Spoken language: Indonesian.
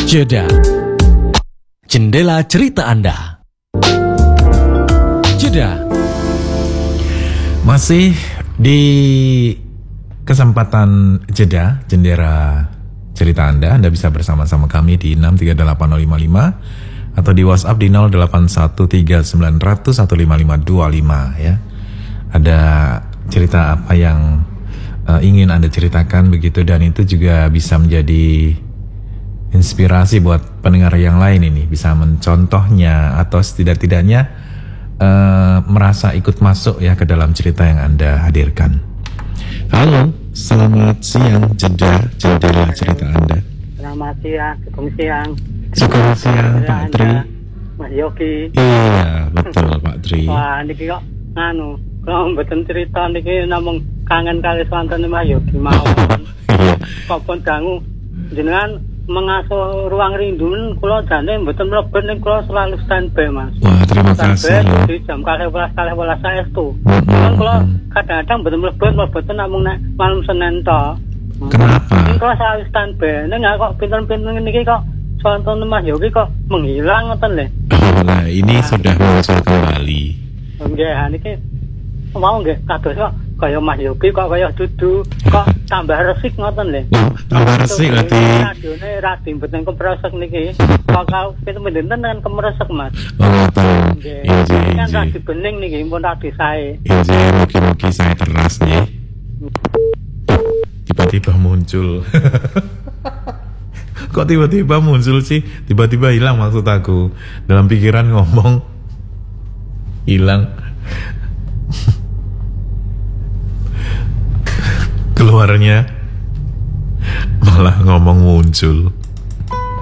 Jeda. Jendela cerita Anda. Jeda. Masih di kesempatan jeda, jendela cerita Anda bisa bersama-sama kami di 6380555 atau di WhatsApp di 081390015525 ya. Ada cerita apa yang ingin Anda ceritakan begitu, dan itu juga bisa menjadi inspirasi buat pendengar yang lain ini, bisa mencontohnya atau setidak-tidaknya merasa ikut masuk ya ke dalam cerita yang Anda hadirkan. Halo, selamat siang jendela cerita Anda. Selamat siang, syukur siang. Syukur siang Pak Tri. Mas Yogi. Iya, betul Pak Tri. Wah, niki kok kalau mboten cerita niki namung kangen kali swanten Mas Yogi mawon. Iya. Kok pun dangu jenengan mengasuh ruang rindu kula jane mboten mlebet ning kula selalu standby Mas. Wah, terima kasih loh. Di jam 12 saestu. Kan kula kadang-kadang mboten mlebet namung nek malam Senin to. Kenapa? Kula selalu standby. Nek kok pinten-pinten niki kok swanten Mas Yogi kok menghilang ngoten lho. Oh, nah ini sudah muncul kembali. Nggih, niki mau nggih kados kok kaya Mas Yogi kok kaya dudu kok tambah resik ngoten lho. Oh, tambah resik berarti. Radione radi mboten kemresek niki. Kok pinten-pinten dengan kemresek Mas. Oh, ngoten. Nggih. Kan radi bening niki pun radi sae. Injih, mugi-mugi saya teras nggih. Tiba-tiba muncul. Kok tiba-tiba muncul sih? Tiba-tiba hilang maksud aku. Dalam pikiran ngomong hilang. Keluarnya malah ngomong muncul.